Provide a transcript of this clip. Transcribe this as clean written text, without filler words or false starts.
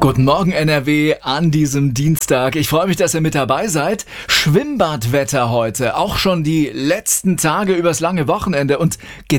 Guten Morgen NRW an diesem Dienstag. Ich freue mich, dass ihr mit dabei seid. Schwimmbadwetter heute, auch schon die letzten Tage übers lange Wochenende und